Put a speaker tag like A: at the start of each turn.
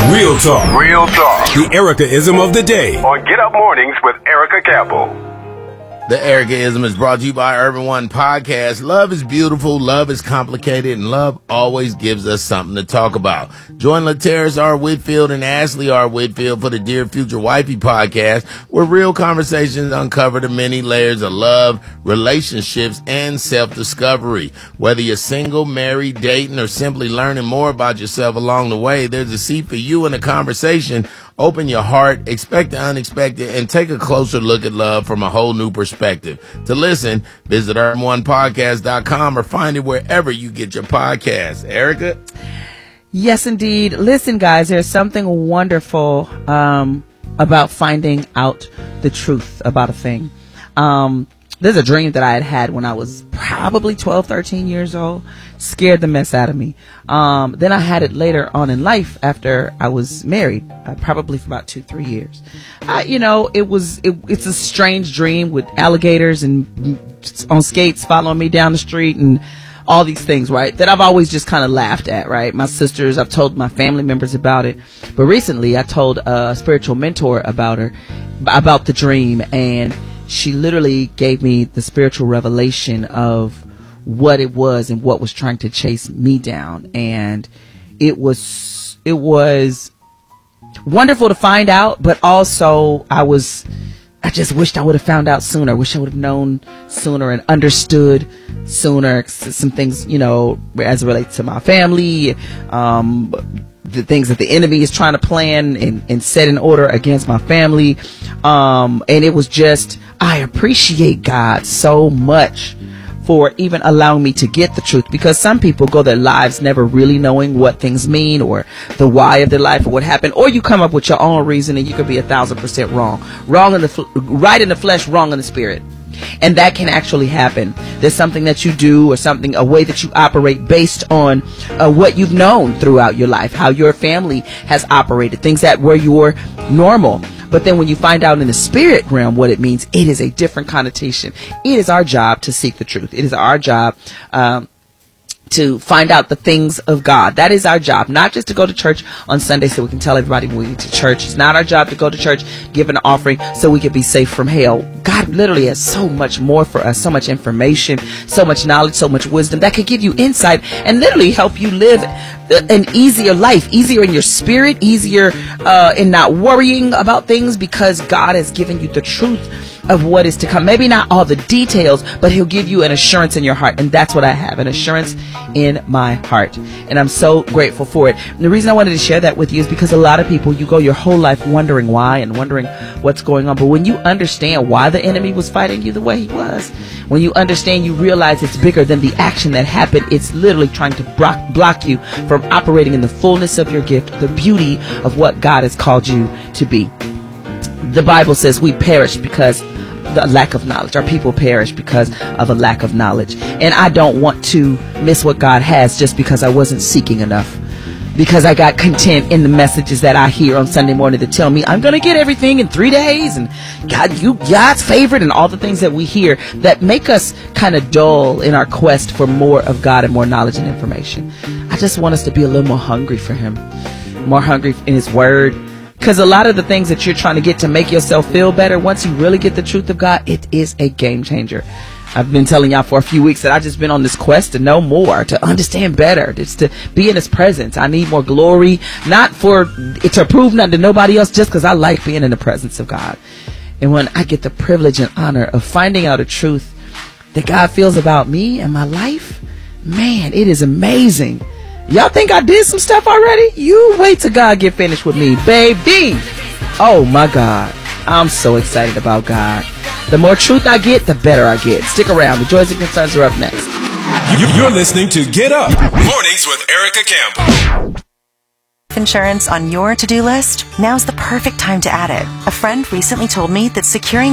A: Real talk.
B: Real talk.
A: The Erica-ism of the day.
B: On Get Up Mornings with Erica Campbell.
C: The Erica-ism is brought to you by Urban One Podcast. Love is beautiful, love is complicated, and love always gives us something to talk about. Join LaTerrace R. Whitfield and Ashley R. Whitfield for the Dear Future Wifey podcast, where real conversations uncover the many layers of love, relationships, and self-discovery. Whether you're single, married, dating, or simply learning more about yourself along the way, there's a seat for you in the conversation. Open your heart, expect the unexpected, and take a closer look at love from a whole new perspective. To listen, visit urbanonepodcast.com or find it wherever you get your podcasts. Erica?
D: Yes, indeed. Listen, guys, there's something wonderful about finding out the truth about a thing. There's a dream that I had when I was probably 12, 13 years old. Scared the mess out of me. Then I had it later on in life after I was married, probably for about 2-3 years. It's a strange dream with alligators and on skates following me down the street and all these things, right? That I've always just kind of laughed at, right? My sisters, I've told my family members about it. But recently I told a spiritual mentor about the dream, and she literally gave me the spiritual revelation of what it was and what was trying to chase me down. And it was wonderful to find out, but also I just wished I would have found out sooner. Wish I would have known sooner and understood sooner some things, as it relates to my family, the things that the enemy is trying to plan and set in order against my family. And it was just, I appreciate God so much for even allowing me to get the truth, because some people go their lives never really knowing what things mean or the why of their life or what happened, or you come up with your own reason and you could be 1,000% wrong right in the flesh, wrong in the spirit. And that can actually happen. There's something that you do or a way that you operate based on what you've known throughout your life, how your family has operated, things that were your normal. But then when you find out in the spirit realm what it means, it is a different connotation. It is our job to seek the truth. It is our job to find out the things of God. That is our job, not just to go to church on Sunday so we can tell everybody when we get to church. It's not our job to go to church, give an offering so we can be safe from hell. God literally has so much more for us, so much information, so much knowledge, so much wisdom that could give you insight and literally help you live an easier life, easier in your spirit, easier in not worrying about things, because God has given you the truth of what is to come. Maybe not all the details, but he'll give you an assurance in your heart. And that's what I have, an assurance in my heart. And I'm so grateful for it. And the reason I wanted to share that with you is because a lot of people, you go your whole life wondering why and wondering what's going on. But when you understand why the enemy was fighting you the way he was, when you understand, you realize it's bigger than the action that happened. It's literally trying to block you from operating in the fullness of your gift, the beauty of what God has called you to be. The Bible says we perish because the lack of knowledge. Our people perish because of a lack of knowledge. And I don't want to miss what God has just because I wasn't seeking enough. Because I got content in the messages that I hear on Sunday morning that tell me I'm going to get everything in 3 days and God's favorite and all the things that we hear that make us kind of dull in our quest for more of God and more knowledge and information. I just want us to be a little more hungry for him, more hungry in his word. Because a lot of the things that you're trying to get to make yourself feel better, once you really get the truth of God, it is a game changer. I've been telling y'all for a few weeks that I've just been on this quest to know more, to understand better, just to be in his presence. I need more glory, not to prove nothing to nobody else, just because I like being in the presence of God. And when I get the privilege and honor of finding out a truth that God feels about me and my life, man, it is amazing. Y'all think I did some stuff already? You wait till God get finished with me, baby. Oh my God. I'm so excited about God. The more truth I get, the better I get. Stick around. The joys and concerns are up next.
A: You're listening to Get Up Mornings with Erica Campbell.
E: Insurance on your to-do list? Now's the perfect time to add it. A friend recently told me that securing